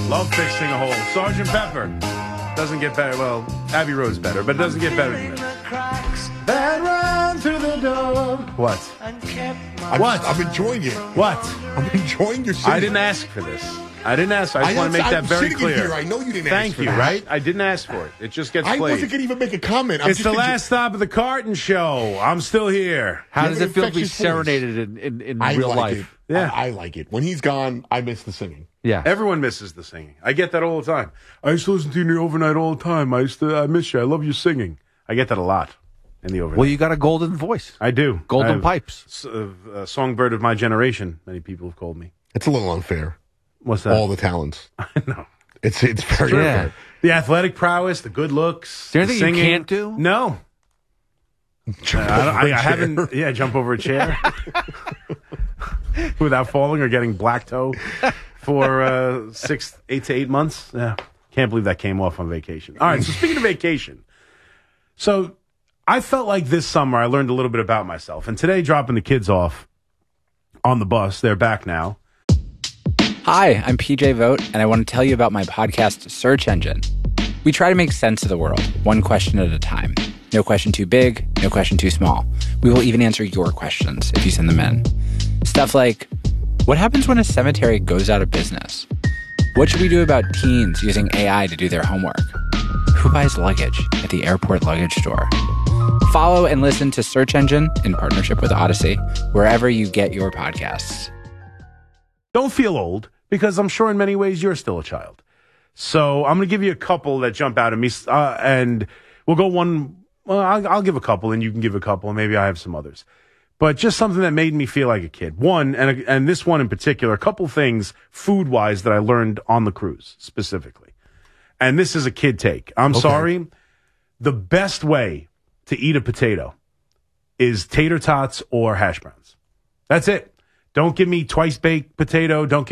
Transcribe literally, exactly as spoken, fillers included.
Love fixing a hole. Sergeant Pepper. Doesn't get better. Well, Abbey Road's better, but it doesn't get better than this. That run through the door. What? I'm, What? I'm enjoying it. What? I'm enjoying your singing. I didn't ask for this. I didn't ask. I just I- want to make I'm that very sitting in clear. here. I know you didn't ask Thank for you, that. right? I didn't ask for it. It just gets I played. wasn't going to even make a comment. I'm It's just the enjo- last stop of the Carton Show. I'm still here. How You does have it an feel to be infectious voice. serenaded in, in, in I real like life? it. Yeah. I, I like it. When he's gone, I miss the singing. Yeah. Everyone misses the singing. I get that all the time. I used to listen to you in the overnight all the time. I used to. I miss you. I love your singing. I get that a lot in the overnight. Well, you got a golden voice. I do. Golden I have pipes. s- uh, uh, songbird of my generation. Many people have called me. It's a little unfair. What's that? All the talents. no. It's it's very Yeah. unfair. The athletic prowess, the good looks. Is there the anything you singing. can't do? No. Jump I, don't- over I, a I chair. haven't. Yeah, jump over a chair without falling or getting black toe for uh, six, eight to eight months. Yeah, can't believe that came off on vacation. All right. So speaking of vacation, so I felt like this summer I learned a little bit about myself, and today dropping the kids off on the bus. They're back now. Hi, I'm P J Vogt, and I want to tell you about my podcast, Search Engine. We try to make sense of the world, one question at a time. No question too big, no question too small. We will even answer your questions if you send them in. Stuff like, what happens when a cemetery goes out of business? What should we do about teens using A I to do their homework? Who buys luggage at the airport luggage store? Follow and listen to Search Engine in partnership with Odyssey, wherever you get your podcasts. Don't feel old, because I'm sure in many ways you're still a child. So I'm going to give you a couple that jump out at me, uh, and we'll go one. Well, I'll, I'll give a couple, and you can give a couple, and maybe I have some others. But just something that made me feel like a kid. One, and and this one in particular, a couple things food-wise that I learned on the cruise specifically. And this is a kid take. I'm Okay. sorry. The best way to eat a potato is tater tots or hash browns. That's it. Don't give me twice baked potato. Don't give